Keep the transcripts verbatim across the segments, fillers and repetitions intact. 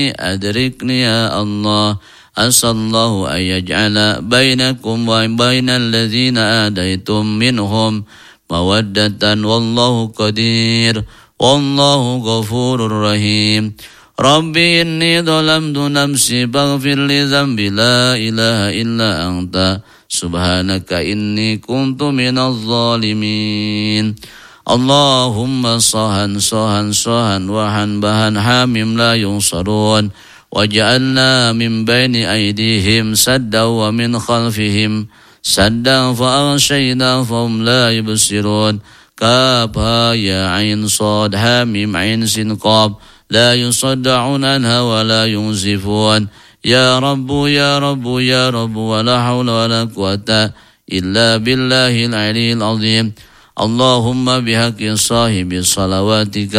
أدركني يا الله أسأل الله أن يجعل بينكم وبين الذين آديتم منهم مودة والله قدير والله غفور رحيم ربي إني ظلمت نفسي فاغفر لي ذنبي لا إله إلا أنت سبحانك إني كنت من الظالمين اللهم صهن صهن صهن وهن بهن حامم لا ينصرون وجعلنا من بين أيديهم سدا ومن خلفهم سدا فأغشينا فهم لا يبصرون كافها يا عين صاد حاميم عين سين قاف لا يصدعون عنها ولا ينزفون يا رب يا رب يا رب ولا حول ولا قوة إلا بالله العلي العظيم اللهم بحق صاحب صلواتك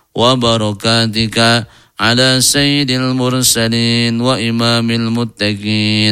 وبركاتك على سيد المرسلين وإمام المتقين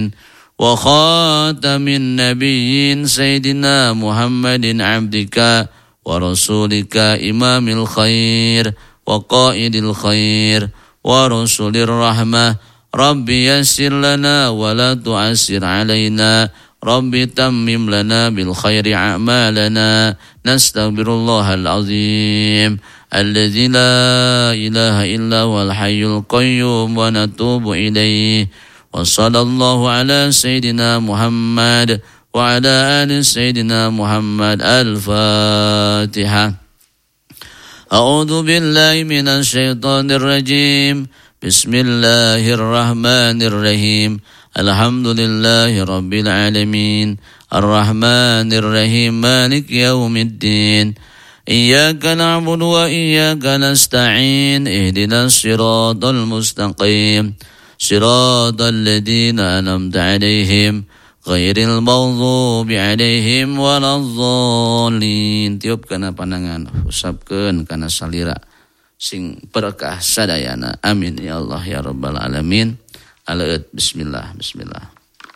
وخاتم النبيين سيدنا محمد عبدك ورسولك إمام الخير وقائد الخير ورسول الرحمة ربي يسر لنا ولا تعسر علينا ربي تمم لنا بالخير أعمالنا نستغفر الله العظيم الذي لا إله إلا هو الحي القيوم ونتوب إليه وصلى الله على سيدنا محمد وعلى آل سيدنا محمد الفاتحة أعوذ بالله من الشيطان الرجيم بسم الله الرحمن الرحيم الحمد لله رب العالمين الرحمن الرحيم مالك يوم الدين إياك نعبد وإياك نستعين اهدنا الصراط المستقيم صراط الذين أنعمت عليهم غير المغضوب عليهم ولا الضالين. Tiup kana pandangan, usapkeun kana salira sing berkah sadayana. Amin ya Allah ya rabbal alamin. Alaat bismillah bismillah.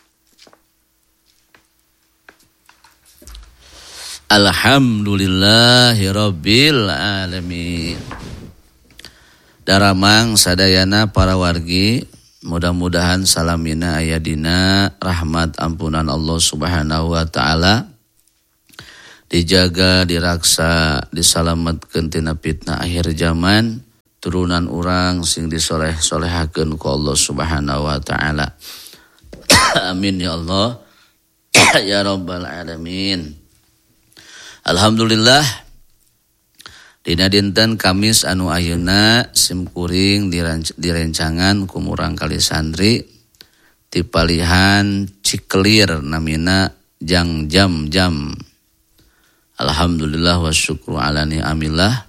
Alhamdulillahi rabbil alamin. Daramang sadayana para wargi, mudah-mudahan salamina ayadina rahmat ampunan Allah subhanahu wa ta'ala dijaga, diraksa, disalamatkeun tina fitnah akhir zaman, turunan urang sing disoleh-solehakeun ku Allah subhanahu wa ta'ala. Amin ya Allah ya rabbal alamin. Alhamdulillah dina dinten Kamis anu ayeuna simkuring direncangan kumurang kali santri ti palihan Cikelir namina jang jam-jam. Alhamdulillah wa syukru ala ni'amillah.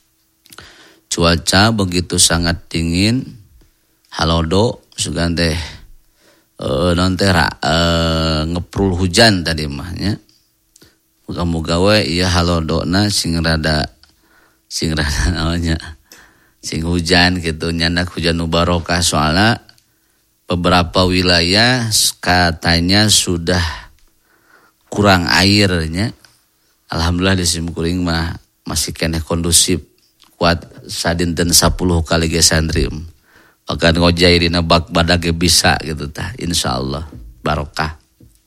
Cuaca begitu sangat dingin, halodo sugan teh e, non teh e, ngeprul hujan tadi mahnya. Muga-muga we ieu halodona sing rada sing rada namanya sing hujan gitu, nyandak hujan nu barokah soalnya beberapa wilayah katanya sudah kurang airnya. Alhamdulillah di simkuring mah masih keneh kondusif kuat sadinten sepuluh kali ge santri. Bahkan ngojai dina bak badag ge bisa gitu tah insyaallah barokah.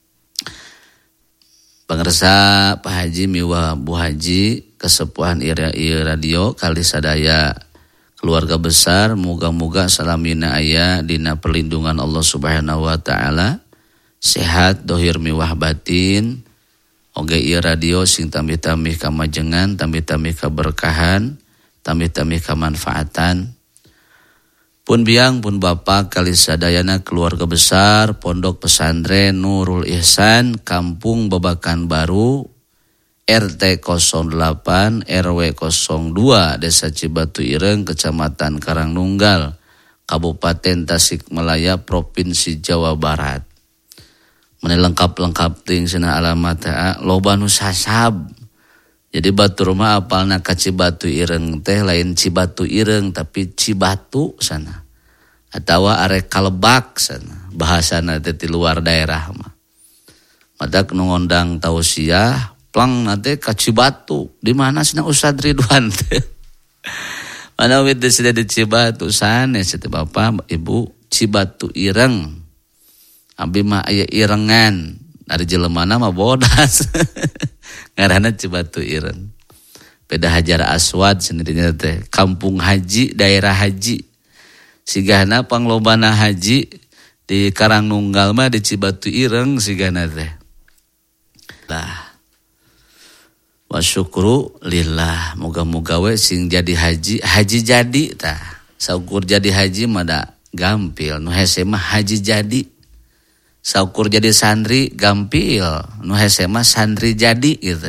Pangresa Pak Haji miwah Bu Haji kesepuhan ieu radio kali sadaya keluarga besar, muga-muga salamina aya dina perlindungan Allah Subhanahu wa taala, sehat dohir miwah batin. Oge ieu radio sing tambih-tambih kamajengan, tambih-tambih keberkahan, tambih-tambih kemanfaatan. Pun biang pun bapak kali sadayana keluarga besar Pondok Pesantren Nurul Ihsan Kampung Babakan Baru R T nol delapan R W nol dua Desa Cibatu Ireng Kecamatan Karangnunggal Kabupaten Tasikmalaya Provinsi Jawa Barat. Mane lengkap-lengkap ting cenah alamat loba nu sasab. Jadi batur mah apalna ka Cibatu Ireng teh lain Cibatu Ireng tapi Cibatu sana. Atawa arek kalebak sana. Bahasana teh di luar daerah mah. Madak nu ngondang tausiah plang nate ka Cibatu. Di mana cenah Ustaz Ridwan teh. Mana wit sudah di Cibatu sanes itu Bapak Ibu Cibatu ireng. Abi mah aya irengan. Dari jelemana mah bodas. Ngaranna Cibatu ireng. Beda Hajar Aswad sendirinya teh. Kampung haji, daerah haji. Sigana panglobana haji di Karangnunggal mah di Cibatu ireng sigana teh. Lah. Wa syukru lillah. Moga-moga we sing jadi haji, haji jadi tah. Saukur jadi haji mah da gampil. Nu hese mah haji jadi. Saukur jadi santri gampil. Nu hese mah santri jadi gitu.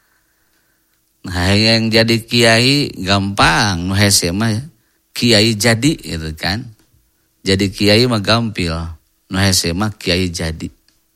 Nah yang jadi kiai gampang. Nu hese mah kiai jadi gitu kan. Jadi kiai mah gampil. Nu hese mah kiai jadi.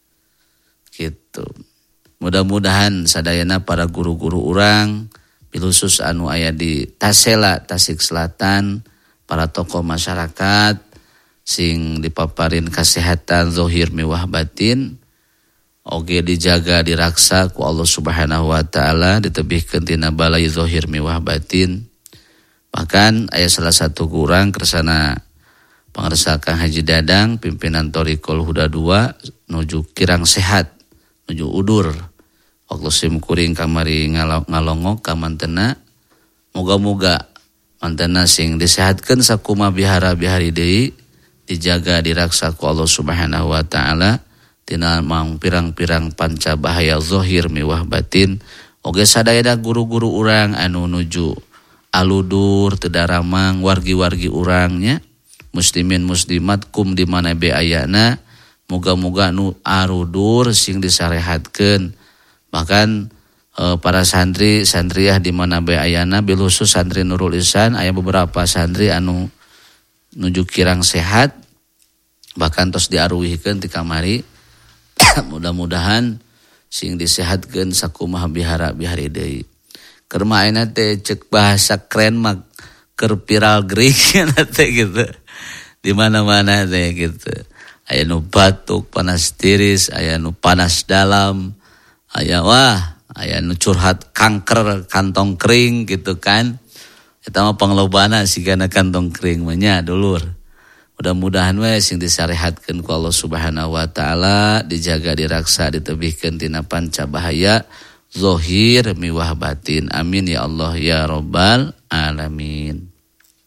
Gitu. Mudah-mudahan sadayana para guru-guru urang, pilusus anu aya di Tasela, Tasik Selatan, para tokoh masyarakat, sing dipaparin kesehatan zahir miwah batin, oge dijaga diraksa ku Allah Subhanahu wa taala, ditebihkeun tina balai zahir miwah batin. Bahkan aya salah satu kurang kersana pangarsa Kang Haji Dadang, pimpinan Thoriqul Huda dua, nuju kirang sehat, nuju udur. Waktu sim kuring kamari ngalongok ka mantena, moga-moga mantena sing disehatkeun sakumaha bihara-bihari deui, dijaga diraksa ku Allah Subhanahu wa taala tina mang pirang-pirang panca bahaya zahir miwah batin. Oge sadayana guru-guru urang anu nuju aludur teu daramang wargi-wargi urangnya, muslimin muslimat kum di mana be ayana, moga-moga nu arudur sing disarehatkeun. Bahkan e, para santri santriah di mana bae ayana bil khusus santri Nurul Ihsan aya beberapa santri anu nuju kirang sehat bahkan tos diaruhikeun ti kamari. Mudah-mudahan sing disehatkeun sakumaha bihara-bihari deui. Keur mah ayeuna teh ceuk bahasa keren mah keur viral gerik teh gitu. Di mana-mana teh gitu. Aya nu batuk, panas tiris, aya nu panas dalam. Aya wah, aya nu curhat kanker kantong kering gitu kan. Eta mah panglobana sigana kantong kering mah nya dulur. Mudah-mudahan we sing disarehatkeun ku Allah Subhanahu wa taala, dijaga diraksa ditebihkeun tina panca bahaya zahir miwah batin. Amin ya Allah ya rabbal alamin.